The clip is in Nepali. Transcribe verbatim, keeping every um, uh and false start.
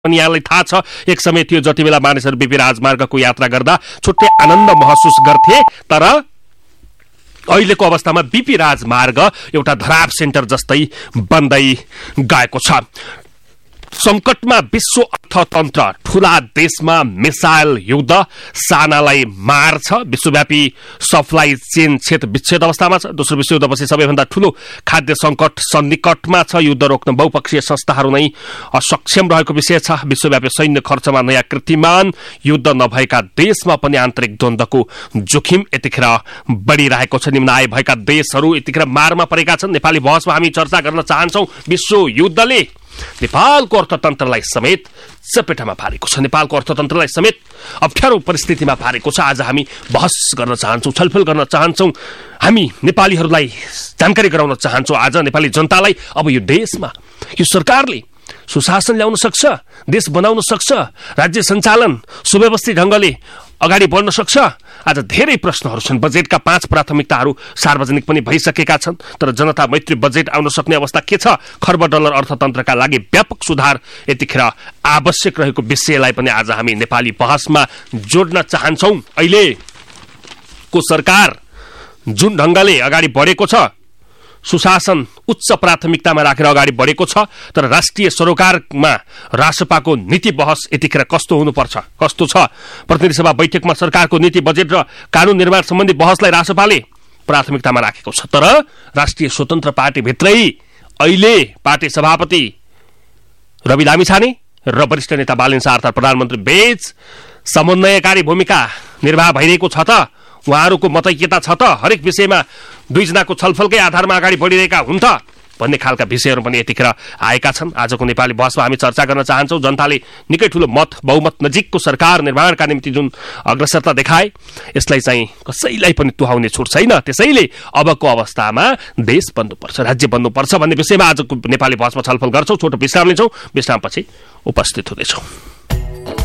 पनि यहाँलाई थाहा छ एक समय थियो जति बेला मानिसहरू बीपी राजमार्गको यात्रा गर्दा छुट्टै आनन्द महसुस गर्थे, तर अहिलेको अवस्थामा बीपी राजमार्ग एउटा धराप सेन्टर जस्तै बन्दै गएको छ। संकटमा विश्व अर्थतन्त्र, ठूला देशमा मिसाइल युद्ध, सानालाई मार्छ, विश्वव्यापी सप्लाई चेन क्षेत्र विच्छेद अवस्थामा छ। दोस्रो विश्वयुद्धपछि सबैभन्दा ठूलो खाद्य संकट सन्निकटमा छ। युद्ध रोक्न बहुपक्षीय संस्थाहरू नै असक्षम रहेको विषय छ। विश्वव्यापी सैन्य खर्चमा नयाँ कीर्तिमान, युद्ध नभएका देशमा पनि आन्तरिक द्वन्द्वको जोखिम यतिखेर बढिरहेको छ। निम्न आय भएका देशहरू यतिखेर मारमा परेका छन्। नेपाली बहसमा हामी चर्चा गर्न चाहन्छौँ। विश्व युद्धले नेपालको अर्थतन्त्रलाई समेत चपेटामा पारेको छ, नेपालको अर्थतन्त्रलाई समेत अप्ठ्यारो परिस्थितिमा पारेको छ। आज हामी बहस गर्न चाहन्छौँ, छलफल गर्न चाहन्छौँ, हामी नेपालीहरूलाई जानकारी गराउन चाहन्छौँ। आज नेपाली जनतालाई अब यो देशमा यो सरकारले सुशासन ल्याउन सक्छ, देश बनाउन सक्छ, राज्य सञ्चालन सुव्यवस्थित ढङ्गले अगाडि बढ्न सक्छ। आज धेरै प्रश्नहरू छन्। बजेटका पाँच प्राथमिकताहरू सार्वजनिक पनि भइसकेका छन्, तर जनता मैत्री बजेट आउन सक्ने अवस्था के छ? खर्ब डलर अर्थतन्त्रका लागि व्यापक सुधार यतिखेर आवश्यक रहेको विषयलाई पनि आज हामी नेपाली बहसमा जोड्न चाहन्छौँ। अहिलेको सरकार जुन ढङ्गले अगाडि बढेको छ, सुशासन उच्च प्राथमिकतामा राखेर अगाडि बढेको छ, तर राष्ट्रिय सरोकारमा रासपाको नीति बहस यतिखेर कस्तो हुनुपर्छ, कस्तो छ? प्रतिनिधि सभा बैठकमा सरकारको नीति बजेट र कानून निर्माण सम्बन्धी बहसलाई रासपाले प्राथमिकतामा राखेको छ, तर राष्ट्रिय स्वतन्त्र पार्टीभित्रै अहिले पार्टी सभापति रवि लामिछाने र वरिष्ठ नेता बालेन सारथर प्रधानमन्त्री बीच समन्वयकारी भूमिका निर्वाह भइरहेको छ त? उहाँहरूको मतैक्यता छ त? हरेक विषयमा दुईजनाको छलफलकै आधारमा अगाडि बढिरहेका हुन् त भन्ने खालका विषयहरू पनि यतिखेर आएका छन्। आजको नेपाली बहसमा हामी चर्चा गर्न चाहन्छौँ। जनताले निकै ठूलो मत बहुमत नजिकको सरकार निर्माणका निम्ति जुन अग्रसरता देखाए, यसलाई चाहिँ कसैलाई पनि तुहाउने छुट छैन। त्यसैले अबको अवस्थामा देश बन्नुपर्छ, राज्य बन्नुपर्छ भन्ने विषयमा आजको नेपाली बहसमा छलफल गर्छौँ। छोटो विश्राम लिन्छौँ, विश्रामपछि उपस्थित हुनेछौँ।